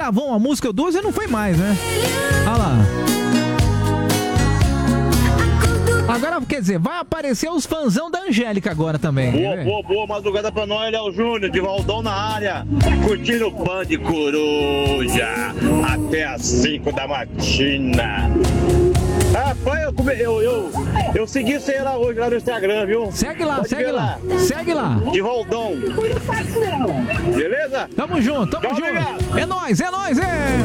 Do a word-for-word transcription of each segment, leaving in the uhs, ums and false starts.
gravou uma música ou duas e não foi mais, né? Olha lá. Agora, quer dizer, vai aparecer os fãzão da Angélica agora também. Boa, boa, boa madrugada pra nós, Léo Júnior, de Valdão na área. Curtindo o Band Coruja até as cinco da matina. Rapaz, eu, come... eu, eu, eu segui você lá hoje lá no Instagram, viu? Segue lá, Pode segue lá. lá. Segue lá. De Valdão. Beleza? Tamo junto, tamo Tchau, junto. obrigado. É nóis, é nóis, é.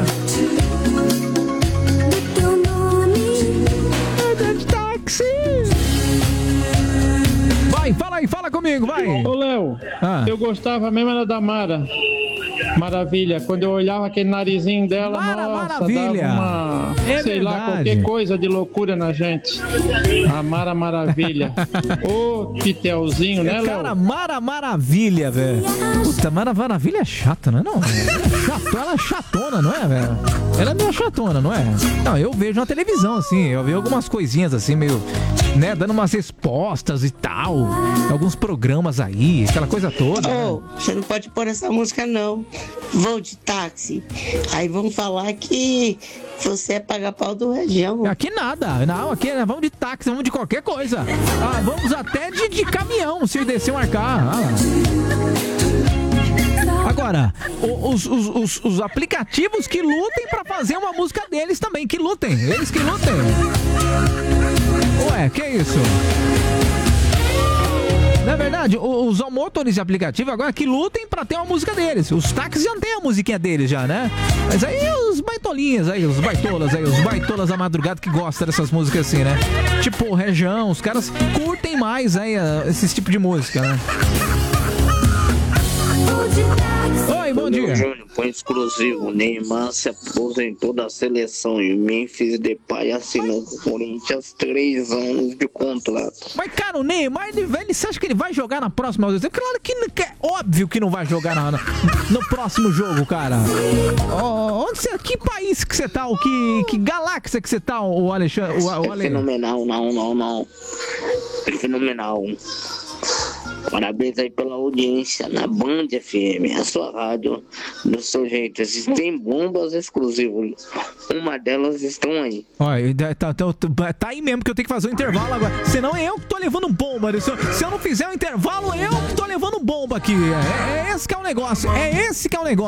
Vai, fala aí, fala comigo, vai. Ô, Léo, ah. eu gostava mesmo era da Mara. Maravilha, quando eu olhava aquele narizinho dela, Mara, nossa, maravilha. dava uma, é sei verdade. lá, qualquer coisa de loucura na gente. A Mara Maravilha. Ô, Pitelzinho, né, Léo? Cara, Mara Maravilha, velho. Puta, Mara Maravilha é chata, não é não? Ela é, chato, ela é chatona, não é, velho? Ela é meio chatona, não é? Não, eu vejo na televisão, assim, eu vejo algumas coisinhas assim, meio, né, dando umas respostas e tal. Alguns programas aí, aquela coisa toda. Oh, né? Você não pode pôr essa música, não. Vou de táxi. Aí vão falar que você é paga-pau do região. Aqui nada. Não, aqui né, vamos de táxi, vamos de qualquer coisa. Ah, vamos até de, de caminhão, se descer marcar. Ah. Agora, os, os, os, os aplicativos que lutem pra fazer uma música deles também, que lutem. Eles que lutem. Ué, que isso? Na verdade, os motores de aplicativo agora que lutem pra ter uma música deles. Os táxis já tem a musiquinha deles já, né? Mas aí os baitolinhas aí, os baitolas aí, os baitolas da madrugada que gostam dessas músicas assim, né? Tipo, região, os caras curtem mais aí uh, esse tipo de música, né? Oi, bom dia. Júnior, põe exclusivo. Neymar se aposentou da seleção e Memphis Depay assinou com o Corinthians três anos de contrato. Mas, cara, o Neymar, ele, ele, você acha que ele vai jogar na próxima? Claro que, que é óbvio que não vai jogar na, na, no próximo jogo, cara. Oh, onde você, que país que você tá? O que, que galáxia que você tá, o Alexandre? O, o Ale... É fenomenal, não, não, não. É fenomenal. Parabéns aí pela audiência na Band F M, a sua rádio, do seu jeito. Existem bombas exclusivas. Uma delas estão aí. Olha, tá, tá, tá, tá aí mesmo que eu tenho que fazer o um intervalo agora. Senão é eu que tô levando bomba. Se eu, se eu não fizer o um intervalo, eu que tô levando bomba aqui. É, é esse que é o negócio. É esse que é o negócio.